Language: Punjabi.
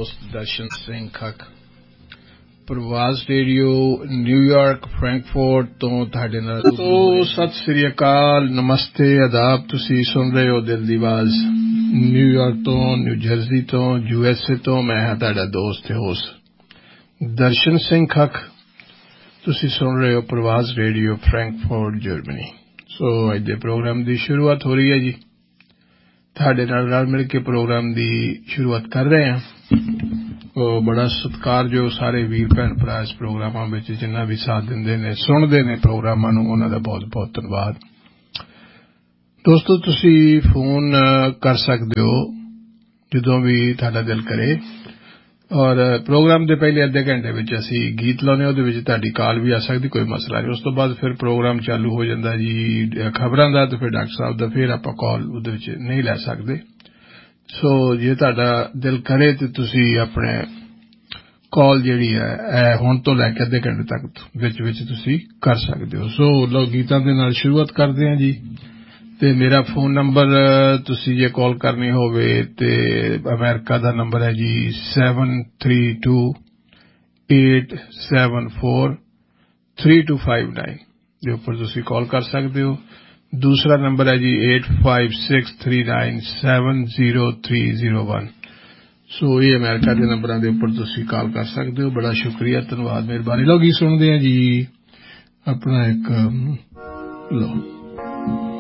दोस्त दर्शन सिंह खक प्रवास रेडियो न्यूयॉर्क फ्रैंकफर्ट तो ਤੁਹਾਡੇ ਨਾਲ ਸਤਿ ਸ੍ਰੀ ਅਕਾਲ ਨਮਸਤੇ ਆਦਾਬ ਤੁਸੀਂ ਸੁਣ ਰਹੇ ਹੋ ਦਿਲ ਦੀ ਆਵਾਜ਼ ਨਿਊਯਾਰਕ ਤੋਂ ਨਿਊ ਜਰਸੀ ਤੋਂ ਯੂਐਸਏ ਤੋਂ ਮੈਂ ਹਾਂ ਤੁਹਾਡਾ ਦੋਸਤ ਤੇ ਹੋਸਟ ਦਰਸ਼ਨ ਸਿੰਘ ਖਕ ਤੁਸੀਂ ਸੁਣ ਰਹੇ ਹੋ ਪ੍ਰਵਾਸ ਰੇਡੀਓ ਫਰੈਂਕਫਰਟ ਜਰਮਨੀ ਸੋ ਅੱਜ ਦੇ ਪ੍ਰੋਗਰਾਮ ਦੀ ਸ਼ੁਰੂਆਤ ਹੋ ਰਹੀ ਹੈ ਜੀ ਤੁਹਾਡੇ ਨਾਲ ਰਲ ਮਿਲ ਕੇ ਪ੍ਰੋਗਰਾਮ ਦੀ ਸ਼ੁਰੂਆਤ ਕਰ ਰਹੇ ਹਾਂ ਉਹ ਬੜਾ ਸਤਿਕਾਰਯੋਗ ਸਾਰੇ ਵੀਰ ਭੈਣ ਭਰਾ ਇਸ ਪ੍ਰੋਗਰਾਮਾਂ ਵਿੱਚ ਜਿੰਨਾ ਵੀ ਸਾਥ ਦਿੰਦੇ ਨੇ ਸੁਣਦੇ ਨੇ ਪ੍ਰੋਗਰਾਮਾਂ ਨੂੰ ਉਹਨਾਂ ਦਾ ਬਹੁਤ ਬਹੁਤ ਧੰਨਵਾਦ ਦੋਸਤੋ ਤੁਸੀਂ ਫੋਨ ਕਰ ਸਕਦੇ ਹੋ ਜਦੋਂ ਵੀ ਤੁਹਾਡਾ ਦਿਲ ਕਰੇ ਔਰ ਪ੍ਰੋਗਰਾਮ ਦੇ ਪਹਿਲੇ ਅੱਧੇ ਘੰਟੇ ਵਿੱਚ ਅਸੀਂ ਗੀਤ ਲਾਉਂਦੇ ਉਹਦੇ ਵਿੱਚ ਤੁਹਾਡੀ ਕਾਲ ਵੀ ਆ ਸਕਦੀ ਕੋਈ ਮਸਲਾ ਨਹੀਂ ਉਸ ਤੋਂ ਬਾਅਦ ਫਿਰ ਪ੍ਰੋਗਰਾਮ ਚਾਲੂ ਹੋ ਜਾਂਦਾ ਜੀ ਖਬਰਾਂ ਦਾ ਤੇ ਫਿਰ ਡਾਕਟਰ ਸਾਹਿਬ ਦਾ ਫਿਰ ਆਪਾਂ ਕਾਲ ਉਹਦੇ ਵਿੱਚ ਨਹੀਂ ਲੈ ਸਕਦੇ ਸੋ ਜੇ ਤੁਹਾਡਾ ਦਿਲ ਕਰੇ ਤੇ ਤੁਸੀਂ ਆਪਣੇ ਕਾਲ ਜਿਹੜੀ ਹੈ ਹੁਣ ਤੋਂ ਲੈ ਕੇ ਅੱਧੇ ਘੰਟੇ ਤੱਕ ਵਿੱਚ ਤੁਸੀਂ ਕਰ ਸਕਦੇ ਹੋ ਸੋ ਲੋ ਗੀਤਾਂ ਦੇ ਨਾਲ ਸ਼ੁਰੂਆਤ ਕਰਦੇ ਹਾਂ ਜੀ ਤੇ ਮੇਰਾ ਫੋਨ ਨੰਬਰ ਤੁਸੀਂ ਜੇ ਕਾਲ ਕਰਨੀ ਹੋਵੇ ਤੇ ਅਮਰੀਕਾ ਦਾ ਨੰਬਰ ਹੈ ਜੀ 7328743259 ਦੇ ਉੱਪਰ ਤੁਸੀਂ ਕਾਲ ਕਰ ਸਕਦੇ ਹੋ ਦੂਸਰਾ ਨੰਬਰ ਹੈ ਜੀ 8563970301 ਸੋ ਇਹ ਅਮਰੀਕਾ ਦੇ ਨੰਬਰਾਂ ਦੇ ਉੱਪਰ ਤੁਸੀਂ ਕਾਲ ਕਰ ਸਕਦੇ ਹੋ ਬੜਾ ਸ਼ੁਕਰੀਆ ਧੰਨਵਾਦ ਮਿਹਰਬਾਨੀ ਲੋ ਗੀਤ ਸੁਣਦੇ ਹਾਂ ਜੀ ਆਪਣਾ ਇੱਕ ਲੋ